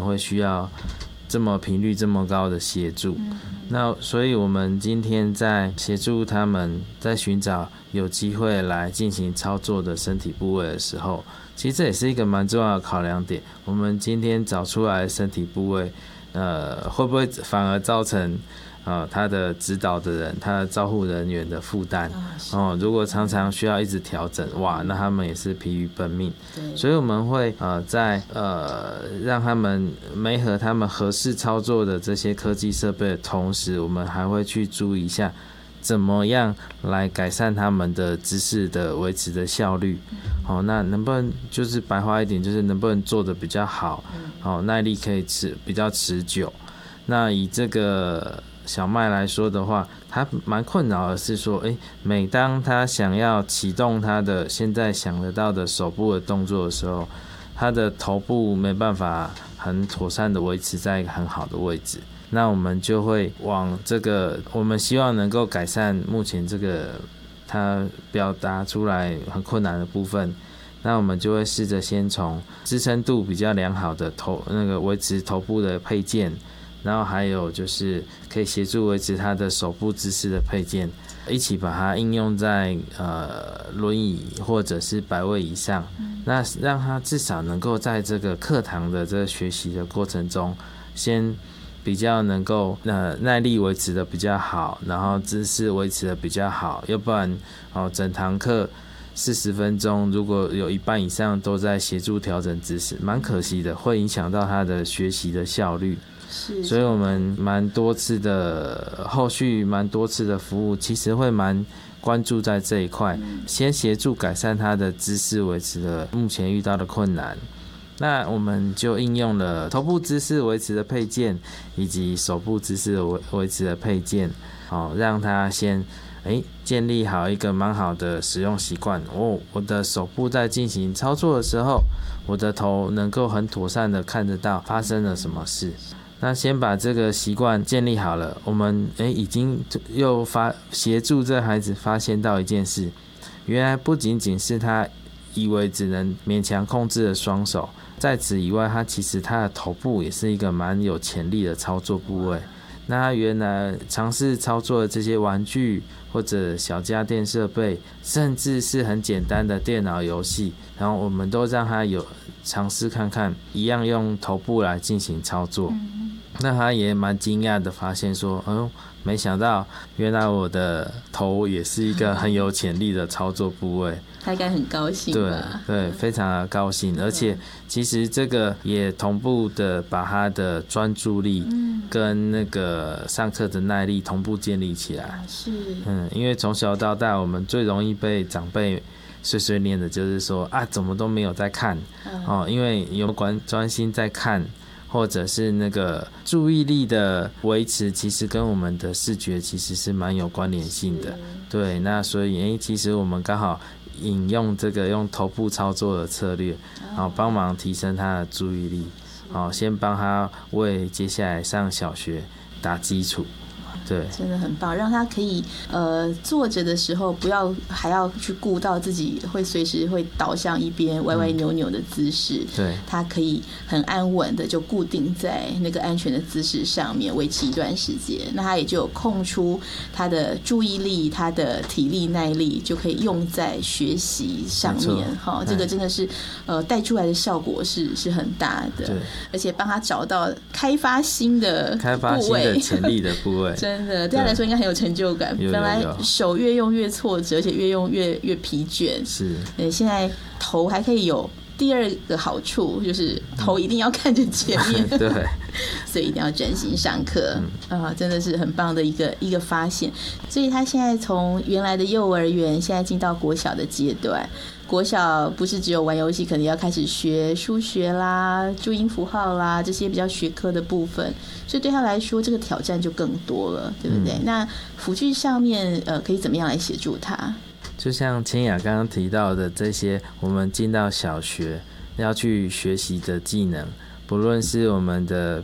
会需要这么频率这么高的协助。那所以我们今天在协助他们在寻找有机会来进行操作的身体部位的时候，其实这也是一个蛮重要的考量点。我们今天找出来的身体部位，会不会反而造成他的指导的人、他的照护人员的负担？如果常常需要一直调整，哇，那他们也是疲于奔命。所以我们会在让他们媒合他们合适操作的这些科技设备的同时，我们还会去注意一下怎么样来改善他们的姿势的维持的效率。那能不能就是白话一点，就是能不能做得比较好，耐力可以比较持久。那以这个小麦来说的话，他蛮困扰的是说，每当他想要启动他的现在想得到的手部的动作的时候，他的头部没办法很妥善的维持在一个很好的位置。那我们就会往这个我们希望能够改善目前这个他表达出来很困难的部分，那我们就会试着先从支撑度比较良好的维持头部的配件，然后还有就是可以协助维持他的手部姿势的配件，一起把它应用在轮椅或者是摆位椅上，那让他至少能够在这个课堂的这个学习的过程中，先比较能够耐力维持的比较好，然后姿势维持的比较好，要不然整堂课40分钟如果有一半以上都在协助调整姿势，蛮可惜的，会影响到他的学习的效率。所以我们后续蛮多次的服务，其实会蛮关注在这一块，先协助改善他的姿势维持的目前遇到的困难。那我们就应用了头部姿势维持的配件以及手部姿势维持的配件，让他先建立好一个蛮好的使用习惯。我的手部在进行操作的时候，我的头能够很妥善的看得到发生了什么事。那先把这个习惯建立好了，我们已经又协助这孩子发现到一件事，原来不仅仅是他以为只能勉强控制的双手，在此以外，其实他的头部也是一个蛮有潜力的操作部位。那他原来尝试操作的这些玩具或者小家电设备，甚至是很简单的电脑游戏，然后我们都让他有尝试看看，一样用头部来进行操作。那他也蛮惊讶的发现说，没想到原来我的头也是一个很有潜力的操作部位。 他应该很高兴吧？ 对，非常的高兴，而且其实这个也同步的把他的专注力跟那个上课的耐力同步建立起来。 是， 因为从小到大我们最容易被长辈碎碎念的就是说怎么都没有在看，因为有专心在看，或者是那个注意力的维持，其实跟我们的视觉其实是蛮有关联性的。对，那所以其实我们刚好引用这个用头部操作的策略，帮忙提升他的注意力，先帮他为接下来上小学打基础。对， 真的很棒，让他可以坐着的时候还要去顾到自己会随时会倒向一边歪歪扭扭的姿势。 对， 他可以很安稳的就固定在那个安全的姿势上面维持一段时间，那他也就有空出他的注意力，他的体力耐力就可以用在学习上面。这个真的是带出来的效果是很大的。对，而且帮他找到开发新的潜力的部位真的对他来说应该很有成就感。本来手越用越挫折，而且越用越疲倦。是，现在头还可以有第二个好处，就是头一定要看着前面。对，所以一定要专心上课。真的是很棒的一个发现。所以他现在从原来的幼儿园，现在进到国小的阶段。国小不是只有玩游戏，可能要开始学数学啦、注音符号啦这些比较学科的部分，所以对他来说这个挑战就更多了，对不对？那辅具上面可以怎么样来协助他？ 就像千雅刚刚提到的这些，我们进到小学要去学习的技能，不论是我们的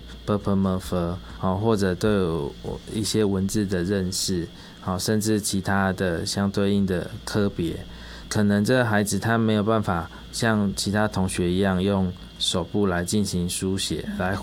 //， 或者对一些文字的认识，甚至其他的相对应的科别。可能这个孩子他没有办法像其他同学一样用手部来进行书写，来